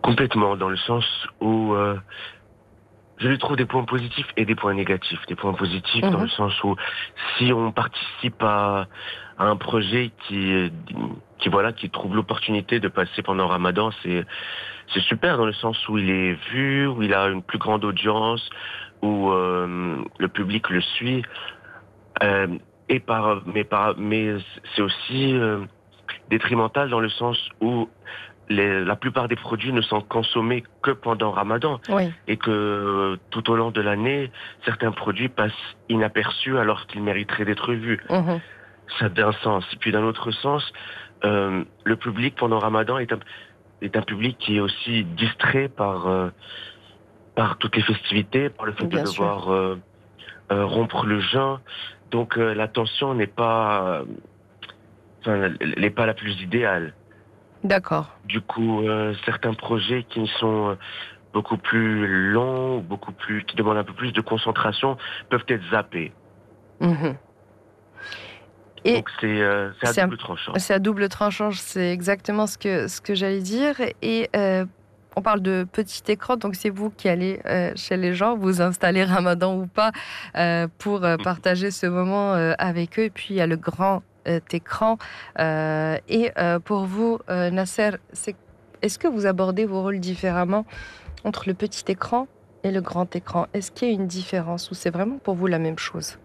Complètement, dans le sens où je lui trouve des points positifs et des points négatifs. Des points positifs dans le Mmh. sens où si on participe à un projet qui voilà, qui trouve l'opportunité de passer pendant Ramadan, c'est super dans le sens où il est vu, où il a une plus grande audience, où le public le suit. Euh, mais c'est aussi détrimental dans le sens où la plupart des produits ne sont consommés que pendant Ramadan Oui. et que tout au long de l'année, certains produits passent inaperçus alors qu'ils mériteraient d'être vus. Mmh. Ça a d'un sens. Et puis d'un autre sens, le public pendant Ramadan est un public qui est aussi distrait par toutes les festivités, par le fait de Bien sûr. devoir rompre le jeûne. Donc l'attention n'est pas la plus idéale. D'accord. Du coup, certains projets qui sont beaucoup plus longs, qui demandent un peu plus de concentration, peuvent être zappés. Mmh. Et Donc c'est à c'est un double tranchant. c'est à double tranchant, c'est exactement ce que j'allais dire et on parle de petit écran, donc c'est vous qui allez, chez les gens, vous installez Ramadan ou pas, pour, partager ce moment, avec eux et puis il y a le grand, écran, et pour vous, Nasser, est-ce que vous abordez vos rôles différemment entre le petit écran et le grand écran? Est-ce qu'il y a une différence ou c'est vraiment pour vous la même chose?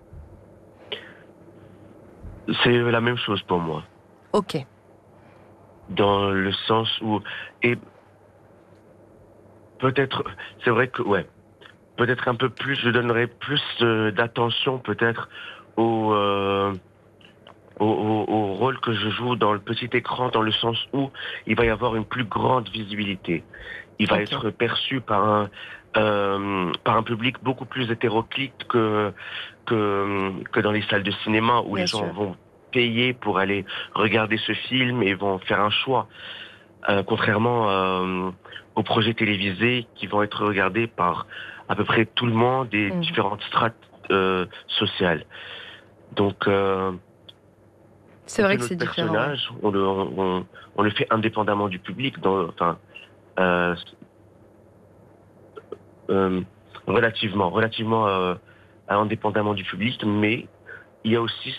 C'est la même chose pour moi, OK. dans le sens où et peut-être c'est vrai que ouais, peut-être un peu plus, je donnerais plus d'attention peut-être au, euh, au rôle que je joue dans le petit écran, dans le sens où il va y avoir une plus grande visibilité. Il va OK. être perçu par un public beaucoup plus hétéroclite que dans les salles de cinéma où les Bien gens sûr. vont payer pour aller regarder ce film et vont faire un choix. Contrairement aux projets télévisés qui vont être regardés par à peu près tout le monde et Mmh. différentes strates sociales. Donc, C'est on vrai fait que c'est notre différent, ouais. personnage, on le fait indépendamment du public, euh, euh, relativement indépendamment du public, mais il y a aussi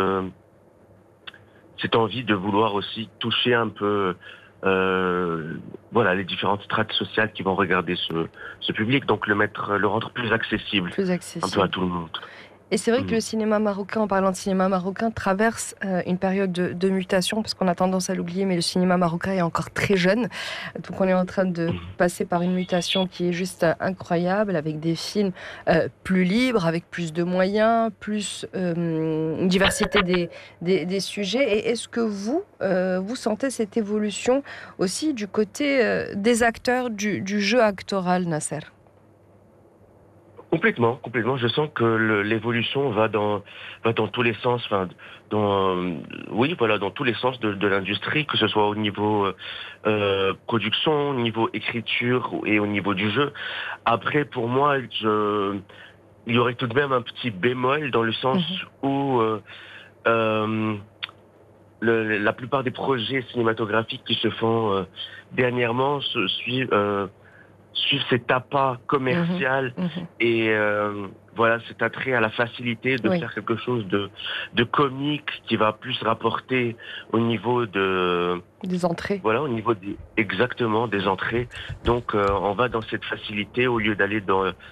cette envie de vouloir aussi toucher un peu voilà, les différentes strates sociales qui vont regarder ce public, donc le rendre plus accessible Plus un peu à accessible. tout le monde. Et c'est vrai que Mhm. le cinéma marocain, en parlant de cinéma marocain, traverse, une période de mutation parce qu'on a tendance à l'oublier, mais le cinéma marocain est encore très jeune. Donc on est en train de Mhm. passer par une mutation qui est juste, incroyable avec des films, plus libres, avec plus de moyens, plus, une diversité des sujets et est-ce que vous, vous sentez cette évolution aussi du côté, des acteurs, du jeu actoral, Nasser? Complètement, complètement. Je sens que l'évolution va dans tous les sens, enfin, oui, voilà, dans tous les sens de l'industrie, que ce soit au niveau production, au niveau écriture et au niveau du jeu. Après, pour moi, il y aurait tout de même un petit bémol dans le sens Mmh. où euh, la plupart des projets cinématographiques qui se font dernièrement suivent cet appât Mmh. commercial Mmh. et voilà cet attrait à la facilité de Oui, faire quelque chose de comique qui va plus rapporter au niveau de des entrées. voilà au niveau exactement des entrées. Donc on va dans cette facilité au lieu d'aller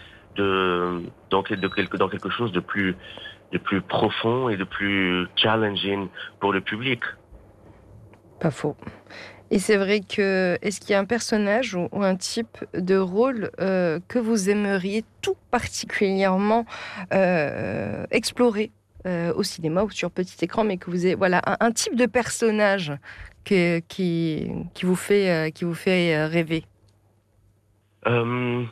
dans quelque chose de plus profond et de plus challenging pour le public. Pas faux. Et c'est vrai que est-ce qu'il y a un personnage ou un type de rôle, que vous aimeriez tout particulièrement, explorer, au cinéma ou sur petit écran, mais que vous avez voilà, un type de personnage qui vous fait, rêver? Euh,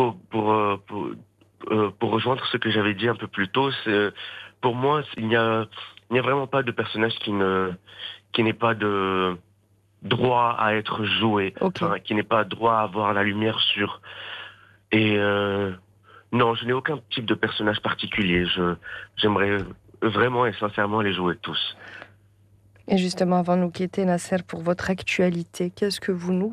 pour rejoindre ce que j'avais dit un peu plus tôt, pour moi, il n'y a vraiment pas de personnage qui n'ait pas de droit à être joué, OK. enfin, qui n'ait pas droit à avoir la lumière sur. Et non, je n'ai aucun type de personnage particulier. J'aimerais vraiment et sincèrement les jouer tous. Et justement, avant de nous quitter, Nasser, pour votre actualité, qu'est-ce que vous nous